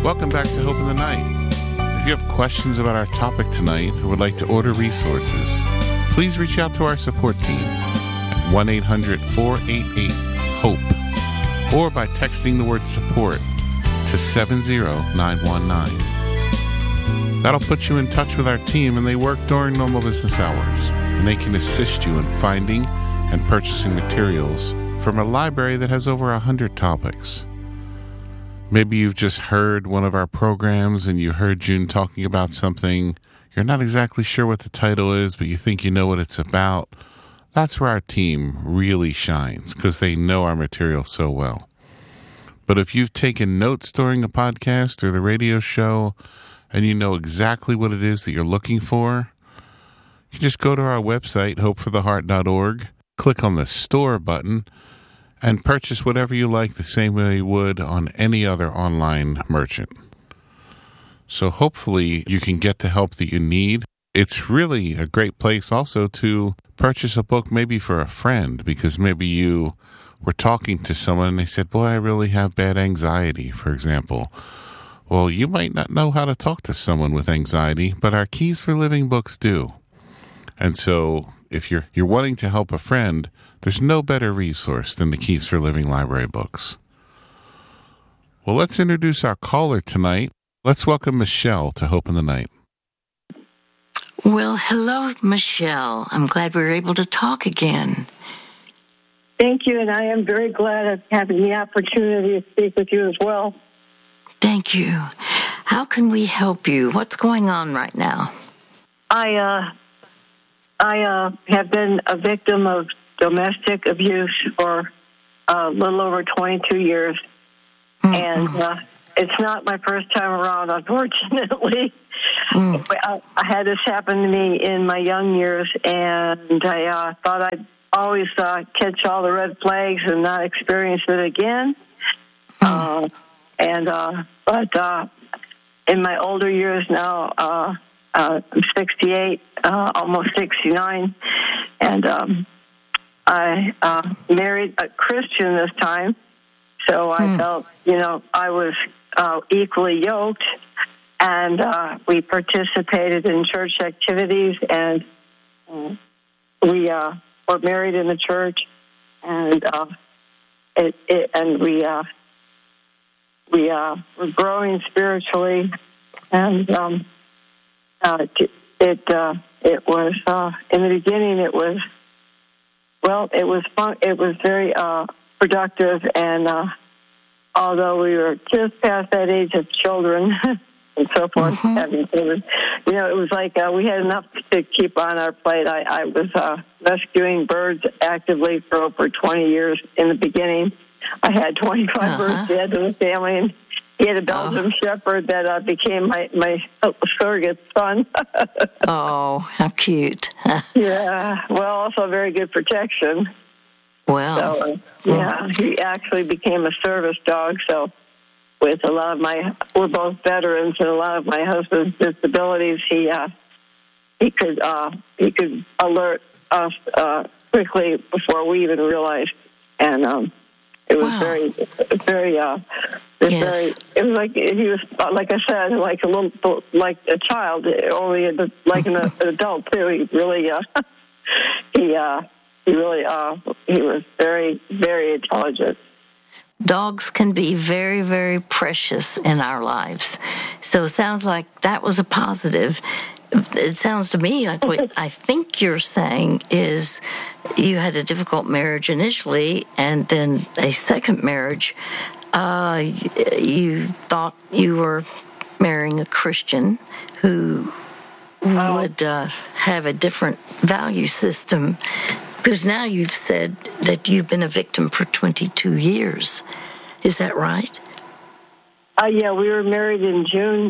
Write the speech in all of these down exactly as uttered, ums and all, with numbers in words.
Welcome back to Hope in the Night. If you have questions about our topic tonight or would like to order resources, please reach out to our support team at one eight hundred four eight eight HOPE or by texting the word support to seven zero nine one nine. That'll put you in touch with our team, and they work during normal business hours, and they can assist you in finding and purchasing materials from a library that has over one hundred topics. Maybe you've just heard one of our programs and you heard June talking about something. You're not exactly sure what the title is, but you think you know what it's about. That's where our team really shines, because they know our material so well. But if you've taken notes during a podcast or the radio show and you know exactly what it is that you're looking for, you just go to our website, hope for the heart dot org, click on the store button, and purchase whatever you like the same way you would on any other online merchant. So hopefully you can get the help that you need. It's really a great place also to purchase a book maybe for a friend, because maybe you were talking to someone and they said, boy, I really have bad anxiety, for example. Well, you might not know how to talk to someone with anxiety, but our Keys for Living books do. And so if you're you're wanting to help a friend, there's no better resource than the Keys for Living library books. Well, let's introduce our caller tonight. Let's welcome Michelle to Hope in the Night. Well, hello, Michelle. I'm glad we were able to talk again. Thank you, and I am very glad of having the opportunity to speak with you as well. Thank you. How can we help you? What's going on right now? I uh, I uh, have been a victim of domestic abuse for a little over twenty-two years, mm-hmm. and uh, it's not my first time around, unfortunately. Mm. I, I had this happen to me in my young years, and I uh, thought I'd always uh, catch all the red flags and not experience it again. Mm. Uh, and uh, but uh, in my older years now, uh, uh, I'm sixty-eight, uh, almost sixty-nine, and um, I uh, married a Christian this time, so I mm. felt, you know, I was uh, equally yoked, and uh, we participated in church activities, and uh, we uh, were married in the church, and uh, it, it and we uh, we uh, were growing spiritually, and um, uh, it uh, it was uh, in the beginning it was. Well, it was fun. It was very uh, productive, and uh, although we were just past that age of children and so forth, mm-hmm. having children, you know, it was like uh, we had enough to keep on our plate. I, I was uh, rescuing birds actively for over twenty years in the beginning. I had twenty-five uh-huh. birds to add to the family, and he had a Belgian oh. Shepherd that uh, became my, my surrogate son. Oh, how cute. Yeah, well, also very good protection. Wow. So, uh, yeah, he actually became a service dog, so with a lot of my, we're both veterans, and a lot of my husband's disabilities, he uh, he could uh, he could alert us uh, quickly before we even realized, and um, it was wow. very, very, uh, it was yes. very. It was like he was, like I said, like a little, like a child, only a, like an, an adult too. He really, uh, he, uh, he really, uh, he was very, very intelligent. Dogs can be very, very precious in our lives. So it sounds like that was a positive. It sounds to me like what I think you're saying is you had a difficult marriage initially, and then a second marriage. Uh, you thought you were marrying a Christian who would uh, have a different value system, because now you've said that you've been a victim for twenty-two years. Is that right? Uh, yeah, we were married in June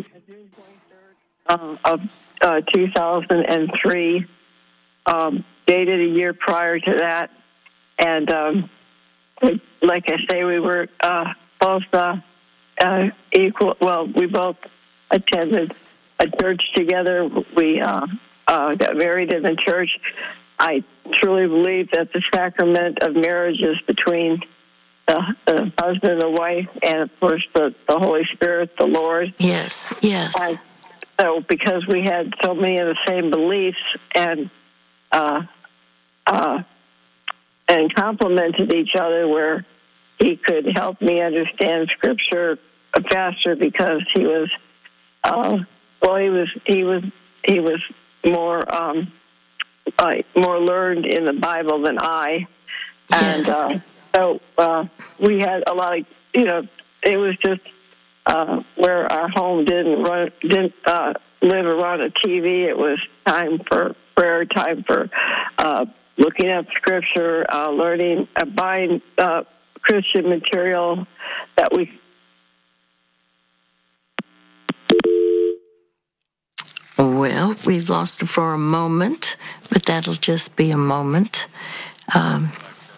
uh, of uh, two thousand three, um, dated a year prior to that. And um, like I say, we were uh, both uh, uh, equal. Well, we both attended a church together. We uh, uh, got married in the church. I truly believe that the sacrament of marriage is between the, the husband and the wife, and of course the, the Holy Spirit, the Lord. Yes, yes. And so because we had so many of the same beliefs and uh, uh, and complemented each other, where he could help me understand Scripture faster because he was, uh, well, he was he was he was more um, uh, more learned in the Bible than I, and yes. uh, so uh, we had a lot of, you know, it was just uh, where our home didn't run didn't uh, live around a T V. It was time for prayer, time for uh, looking up Scripture, uh, learning, uh, buying uh, Christian material that we. Well, we've lost her for a moment, but that'll just be a moment. Um,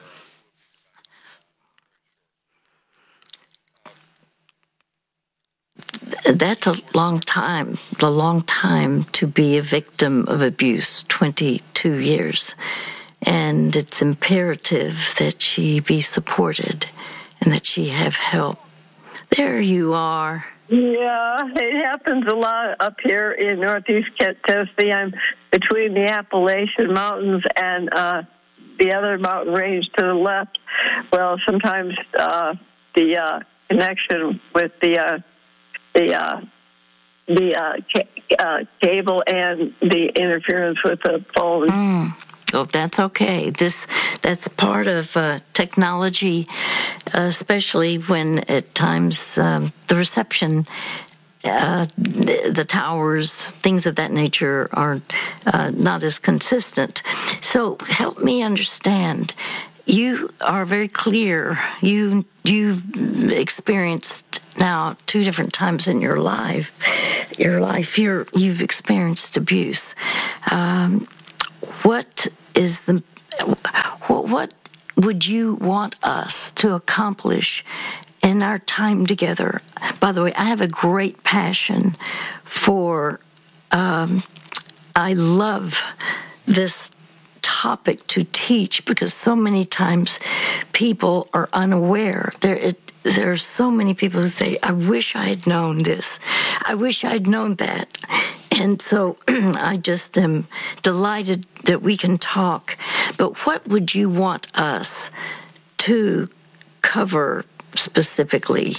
that's a long time, a long time to be a victim of abuse, twenty-two years. And it's imperative that she be supported and that she have help. There you are. Yeah, it happens a lot up here in Northeast Tennessee. I'm between the Appalachian Mountains and uh, the other mountain range to the left. Well, sometimes uh, the uh, connection with the uh, the uh, the uh, ca- uh, cable and the interference with the phone. Mm. Oh, that's okay. This that's part of uh, technology, uh, especially when at times um, the reception, uh, the, the towers, things of that nature are uh, not as consistent. So help me understand. You are very clear. You you've experienced now two different times in your life. Your life, you're, you've experienced abuse. Um, What is the what would you want us to accomplish in our time together? By the way, I have a great passion for. Um, I love this topic to teach because so many times people are unaware. There, it, there are so many people who say, "I wish I had known this. I wish I'd known that." And so I just am delighted that we can talk. But what would you want us to cover specifically?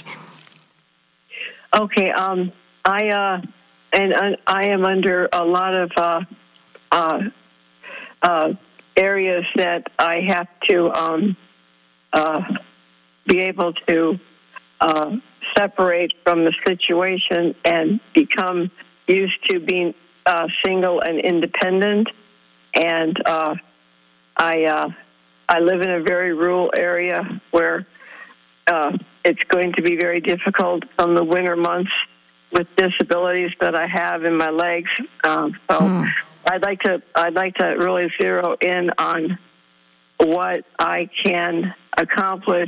Okay, um, I uh, and uh, I am under a lot of uh, uh, uh, areas that I have to um, uh, be able to uh, separate from the situation and become used to being uh, single and independent, and uh, I uh, I live in a very rural area where uh, it's going to be very difficult from the winter months with disabilities that I have in my legs. Um, so mm. I'd like to I'd like to really zero in on what I can accomplish.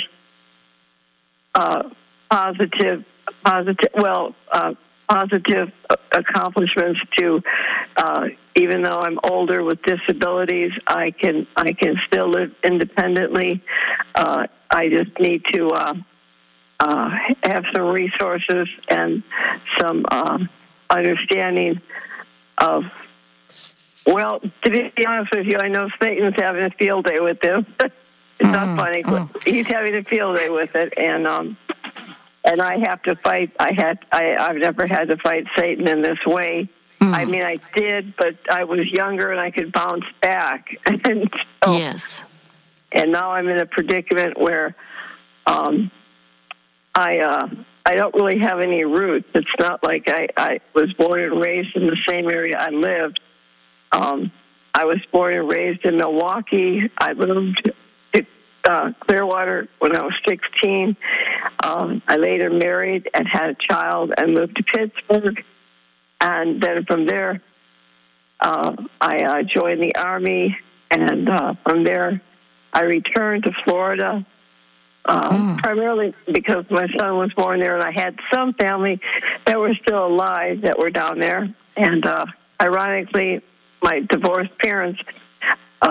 Uh, positive, positive. Well. Uh, positive accomplishments to, uh, even though I'm older with disabilities, I can I can still live independently. Uh, I just need to uh, uh, have some resources and some uh, understanding of. Well, to be honest with you, I know Satan's having a field day with them. It's mm, not funny, mm. but he's having a field day with it, and. Um, And I have to fight. I had. I, I've never had to fight Satan in this way. Mm. I mean, I did, but I was younger and I could bounce back. and so, yes. And now I'm in a predicament where um, I uh, I don't really have any roots. It's not like I, I was born and raised in the same area I lived. Um, I was born and raised in Milwaukee. I moved to uh, Clearwater when I was sixteen. Um, I later married and had a child and moved to Pittsburgh. And then from there, uh, I uh, joined the Army. And uh, from there, I returned to Florida, uh, mm. primarily because my son was born there. And I had some family that were still alive that were down there. And uh, ironically, my divorced parents uh,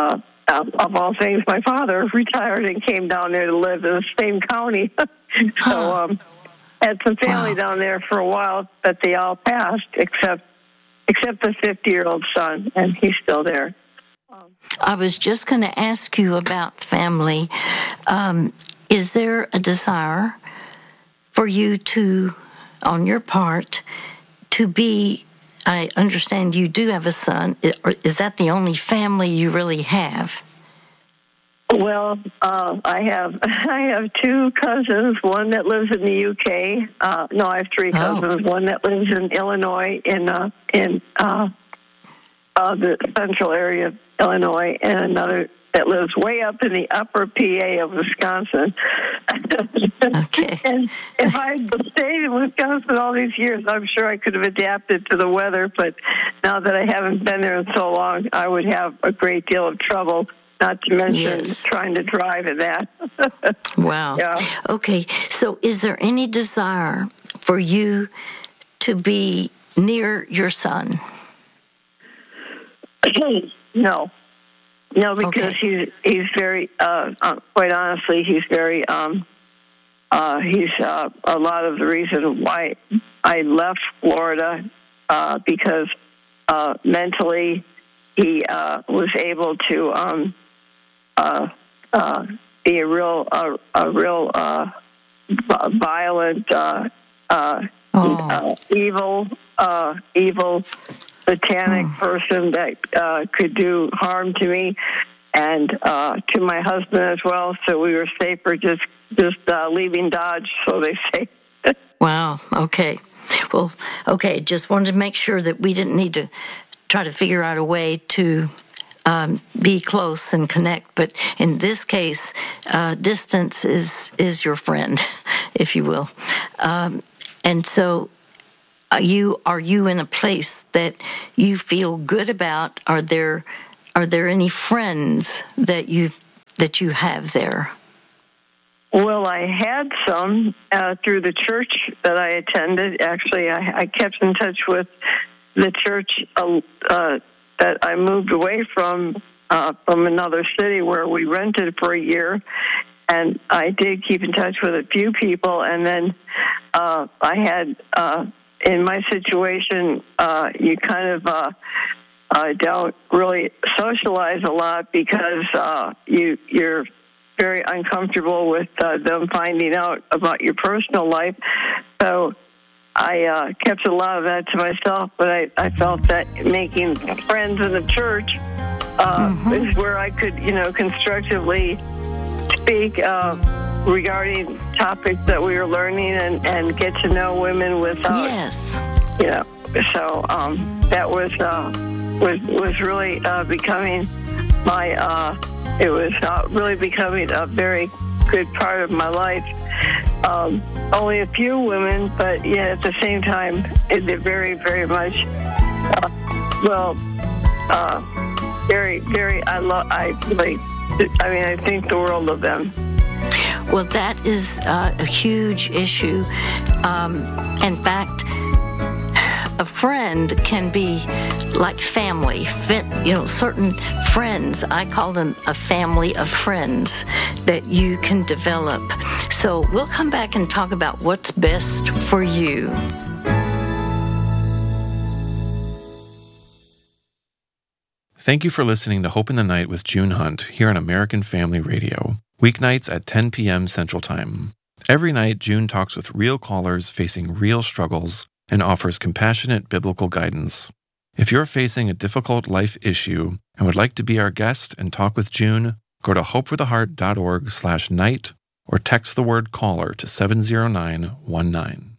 uh, of all things, my father retired and came down there to live in the same county. so um, had some family wow. down there for a while, but they all passed except except the fifty-year-old son, and he's still there. I was just going to ask you about family. Um, is there a desire for you to, on your part, to be, I understand you do have a son, is that the only family you really have? Well, uh, I have I have two cousins, one that lives in the U K. Uh, no, I have three cousins, oh. one that lives in Illinois, in, uh, in uh, uh, the central area of Illinois, and another that lives way up in the upper P A of Wisconsin. Okay. And if I had stayed in Wisconsin all these years, I'm sure I could have adapted to the weather, but now that I haven't been there in so long, I would have a great deal of trouble, not to mention yes. trying to drive in that. Wow. Yeah. Okay, so is there any desire for you to be near your son? No. No, because okay. he's he's very, uh, uh, quite honestly, he's very, um, uh, he's uh, a lot of the reason why I left Florida, uh, because uh, mentally he uh, was able to um, uh, uh, be a real, uh, a real uh, violent, uh, uh, oh. uh, evil, uh, evil. satanic mm. person that uh, could do harm to me and uh, to my husband as well. So we were safer just just uh, leaving Dodge, so they say. Wow. Okay. Well, okay. Just wanted to make sure that we didn't need to try to figure out a way to um, be close and connect. But in this case, uh, distance is is your friend, if you will. Um, and so. Are you are you in a place that you feel good about? Are there are there any friends that you that you have there? Well, I had some uh, through the church that I attended. Actually, I, I kept in touch with the church uh, uh, that I moved away from uh, from another city where we rented for a year, and I did keep in touch with a few people. And then uh, I had. Uh, In my situation, uh, you kind of uh, uh, don't really socialize a lot because uh, you, you're very uncomfortable with uh, them finding out about your personal life. So I uh, kept a lot of that to myself, but I, I felt that making friends in the church uh, mm-hmm. is where I could, you know, constructively speak uh, regarding topics that we were learning and, and get to know women without, yes. you know. So um, that was uh, was was really uh, becoming my. Uh, it was uh, really becoming a very good part of my life. Um, only a few women, but yeah, at the same time, they're very, very much. Uh, well, uh, very, very. I love. I really. I mean, I think the world of them. Well, that is uh, a huge issue. Um, in fact, a friend can be like family. You know, certain friends, I call them a family of friends that you can develop. So we'll come back and talk about what's best for you. Thank you for listening to Hope in the Night with June Hunt here on American Family Radio. Weeknights at ten p.m. Central Time. Every night, June talks with real callers facing real struggles and offers compassionate biblical guidance. If you're facing a difficult life issue and would like to be our guest and talk with June, go to hopefortheheart.org slash night or text the word caller to seven zero nine one nine.